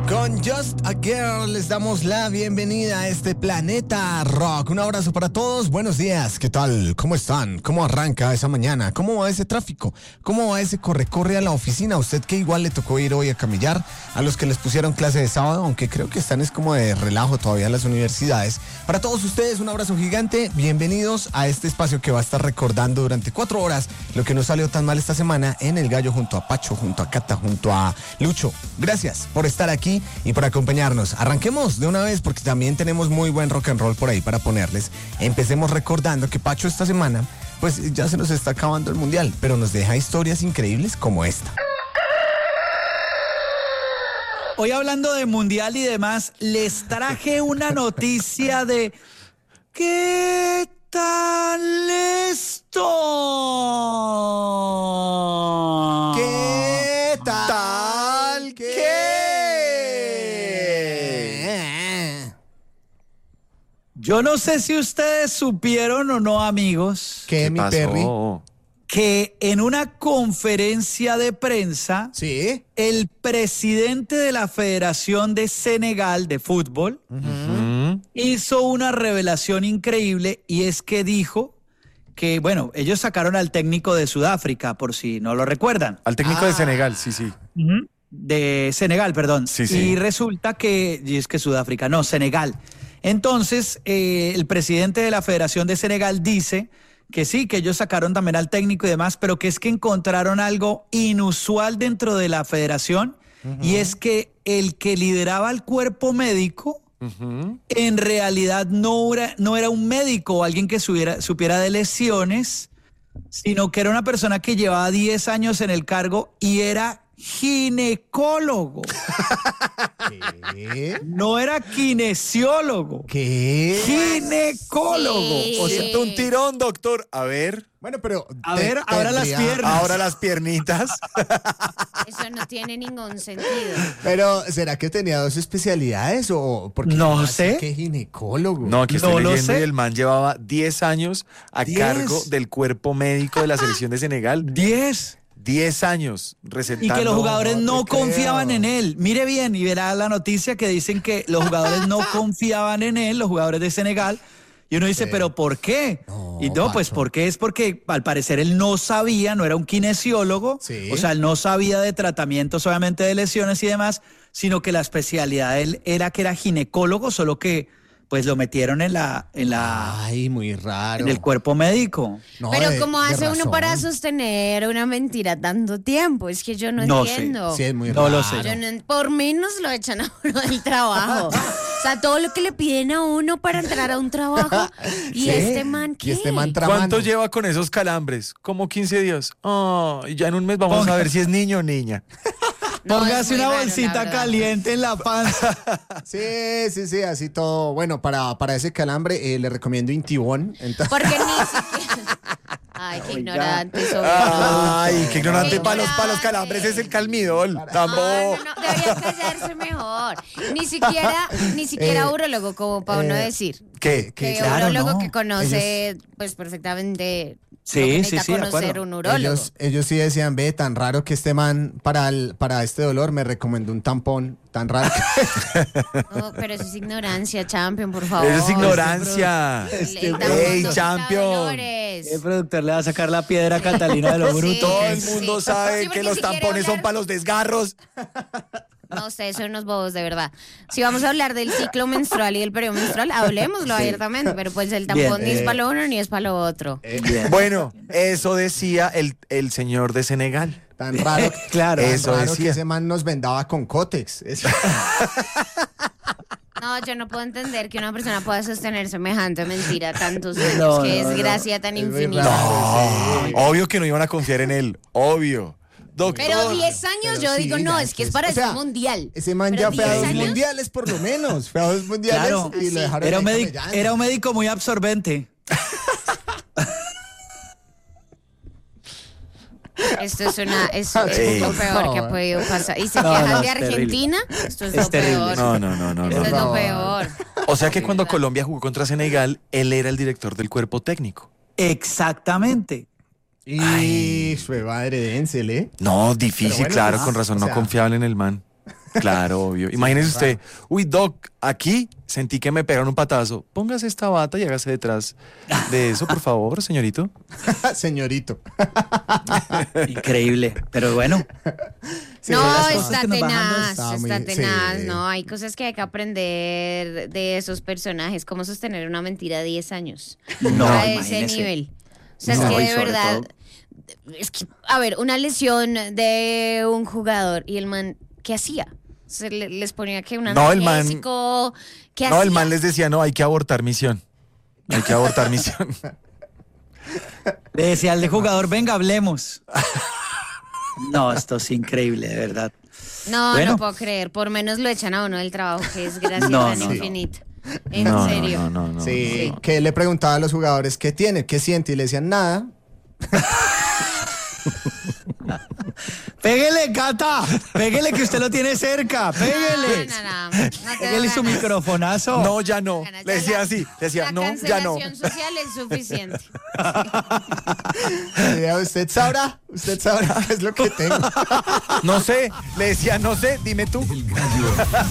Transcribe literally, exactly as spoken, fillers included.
Con Just a Girl les damos la bienvenida a este Planeta Rock. Un abrazo para todos, buenos días, ¿qué tal? ¿Cómo están? ¿Cómo arranca esa mañana? ¿Cómo va ese tráfico? ¿Cómo va ese corre-corre a la oficina? ¿A usted que igual le tocó ir hoy a camillar? A los que les pusieron clase de sábado, aunque creo que están es como de relajo todavía en las universidades. Para todos ustedes, un abrazo gigante, bienvenidos a este espacio que va a estar recordando durante cuatro horas lo que no salió tan mal esta semana en El Gallo junto a Pacho, junto a Cata, junto a Lucho. Gracias por estar aquí y por acompañarnos. Arranquemos de una vez porque también tenemos muy buen rock and roll por ahí para ponerles. Empecemos recordando que Pacho esta semana pues ya se nos está acabando el mundial, pero nos deja historias increíbles como esta. Hoy hablando de mundial y demás, les traje una noticia de ¿qué tal esto? ¿Qué tal? ¿Tal qué? Yo no sé si ustedes supieron o no, amigos. ¿Qué, ¿Qué mi pasó? Perry? Que en una conferencia de prensa, Sí. el presidente de la Federación de Senegal de Fútbol Ujú. hizo una revelación increíble y es que dijo que, bueno, ellos sacaron al técnico de Sudáfrica, por si no lo recuerdan. Al técnico Ah. de Senegal, sí, sí. De Senegal, perdón. Sí, sí. Y resulta que, y es que Sudáfrica, no, Senegal. Entonces, eh, el presidente de la Federación de Senegal dice que sí, que ellos sacaron también al técnico y demás, pero que es que encontraron algo inusual dentro de la federación, y es que el que lideraba el cuerpo médico Ujú. en realidad no era, no era un médico o alguien que supiera, supiera de lesiones, sino que era una persona que llevaba diez años en el cargo y era ginecólogo. ¿Qué? No era kinesiólogo. ¿Qué? Ginecólogo. Sí. O sea, Siento un tirón, doctor. A ver, Bueno, pero... A te- ver, ahora las tendría- piernas. ahora las piernitas. Eso no tiene ningún sentido. Pero, ¿será que tenía dos especialidades o...? Porque No así sé. que ginecólogo. No, aquí estoy No lo leyendo sé. y el man llevaba diez años a diez. cargo del cuerpo médico de la selección de Senegal. diez. diez años Y recetando. que los jugadores no no, te creo. confiaban en él. Mire bien y verá la noticia que dicen que los jugadores no confiaban en él, los jugadores de Senegal. Y uno dice, Sí. ¿pero por qué? No, y no, pues Pacho. porque es porque al parecer él no sabía, no era un kinesiólogo, Sí. o sea, él no sabía de tratamientos obviamente de lesiones y demás, sino que la especialidad de él era que era ginecólogo, solo que pues lo metieron en la en la Ay, muy raro. en el cuerpo médico. No, Pero de- ¿cómo de hace uno razón. para sostener una mentira tanto tiempo? Es que yo no, No sé. entiendo. Sí, es muy No raro. lo sé. Yo no- por menos lo echan a uno del trabajo. O sea, todo lo que le piden a uno para entrar a un trabajo. Y Sí. este man, ¿qué? Y este man tramando. ¿Cuánto lleva con esos calambres? Como quince días. Oh, y ya en un mes vamos Ponga- a ver si es niño o niña. No, es Póngase muy una raro, la bolsita verdad. caliente en la panza. Sí, sí, sí, así todo. Bueno, para, para ese calambre eh, le recomiendo Intibón. Entonces, Porque ni siquiera... Ay, qué Oiga. ignorante soy. Ay, qué ignorante Qué para los, para los ignorante. calambres es el calmidol. Ah, Tambo. no, no, debería callarse mejor. Ni siquiera, ni siquiera Eh, urólogo, como para uno eh, decir. ¿Qué? Que claro, urólogo no. que conoce, pues, perfectamente Sí, lo que sí, necesita sí, de conocer acuerdo. un urólogo. ellos, ellos sí decían, ve, tan raro que este man para, el, para este dolor me recomendó un tampón. Tan raro que... No, pero eso es ignorancia, champion, por favor. Eso es ignorancia. El- Este el bro- tampón ¡Ey, no quita champion! dolores. El productor le va a sacar la piedra a Catalina de lo Sí. bruto. Todo el Sí. mundo Sí, sabe porque que los si quiere tampones son hablar- para los desgarros. No, ustedes son unos bobos, de verdad. Si vamos a hablar del ciclo menstrual y del periodo menstrual, hablemoslo abiertamente, pero pues el tampón Bien, ni es eh, para lo uno ni es para lo otro. Bueno, eso decía el, el señor de Senegal. Tan raro, Claro. tan Eso raro decía. que ese man nos vendaba con Cotex. Es- No, yo no puedo entender que una persona pueda sostener semejante mentira tantos años, No, qué no, no. desgracia tan Es muy infinita. raro. No, obvio que no iban a confiar en él. Obvio. Doctor. Pero diez años Pero yo sí, digo, no, ya, es que es pues, para o sea, ese mundial. Ese man Pero ya fue a diez dos años. mundiales por lo menos. Fue a dos mundiales Claro. y lo Sí. dejaron Era un, ahí médico, camellando. era un médico muy absorbente. Esto es una, esto es Ey. lo peor que ha No. podido pasar. ¿Y se No, quejan no, de es terrible. Argentina? Esto es, Es lo terrible. peor. No, no, no, no, Esto no. es no. lo peor. O sea que cuando Colombia jugó contra Senegal, él era el director del cuerpo técnico. Exactamente. Y fue madre de Denzel, ¿eh? No, difícil, Pero bueno, claro, pues, con razón, o no sea- confiable en el man. Claro, obvio. Imagínese usted, uy, Doc, aquí sentí que me pegaron un patazo. Póngase esta bata y hágase detrás de eso, por favor, señorito. Señorito. Increíble, pero bueno. Sí, no, las cosas está que nos bajamos tenaz, está está muy- tenaz, sí. no, hay cosas que hay que aprender de esos personajes, cómo sostener una mentira diez años, No, a ese imagínese. nivel. O sea, No, es que y de sobre verdad, todo- es que, a ver, una lesión de un jugador y el man, ¿qué hacía? Se le- les ponía que un No, el man- analgésico, ¿qué No, el hacía? man les decía, no, hay que abortar misión. Hay que abortar misión. Le decía al de jugador, venga, hablemos. No, esto es increíble, de verdad. No, Bueno. no puedo creer, por menos lo echan a uno del trabajo, que es gracia No, tan no, no. infinita. En No, no, serio. no, no, no. Sí, Sí. que le preguntaba a los jugadores qué tiene, qué siente y le decían nada. Pégele, Cata. Pégele que usted lo tiene cerca. Pégele. No, no, no, no te Pégele da su ganas. No, microfonazo. No, ya no. Ganas. Le Ya decía la- así, le decía, la no, ya no. cancelación social es suficiente. Ya usted sabrá, usted sabrá qué es lo que tengo. No sé, le decía, no sé, dime tú.